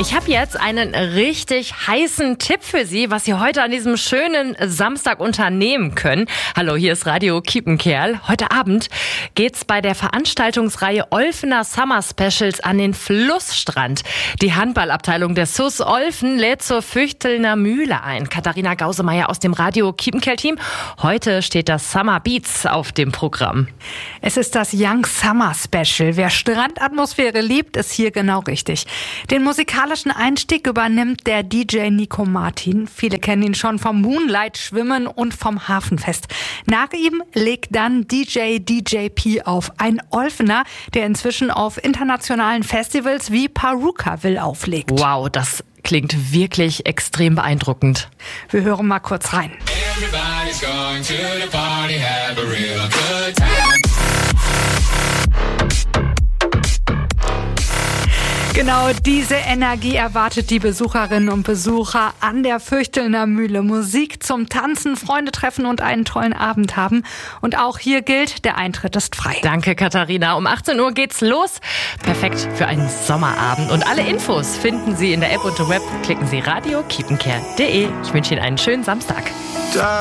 Ich habe jetzt einen richtig heißen Tipp für Sie, was Sie heute an diesem schönen Samstag unternehmen können. Hallo, hier ist Radio Kiepenkerl. Heute Abend geht's bei der Veranstaltungsreihe Olfener Summer Specials an den Flussstrand. Die Handballabteilung der SuS Olfen lädt zur Füchtelner Mühle ein. Katharina Gausemeyer aus dem Radio Kiepenkerl-Team. Heute steht das Summer Beats auf dem Programm. Es ist das Young Summer Special. Wer Strandatmosphäre liebt, ist hier genau richtig. Den musikalischen Einstieg übernimmt der DJ Nico Martin. Viele kennen ihn schon vom Moonlight-Schwimmen und vom Hafenfest. Nach ihm legt dann DJ DJP auf. Ein Olfener, der inzwischen auf internationalen Festivals wie Parukaville auflegt. Wow, das klingt wirklich extrem beeindruckend. Wir hören mal kurz rein. Everybody's going to the party, have a real good time. Genau diese Energie erwartet die Besucherinnen und Besucher an der Füchtelner Mühle. Musik zum Tanzen, Freunde treffen und einen tollen Abend haben. Und auch hier gilt, der Eintritt ist frei. Danke, Katharina. Um 18 Uhr geht's los. Perfekt für einen Sommerabend. Und alle Infos finden Sie in der App und im Web. Klicken Sie radiokiepenkerl.de. Ich wünsche Ihnen einen schönen Samstag.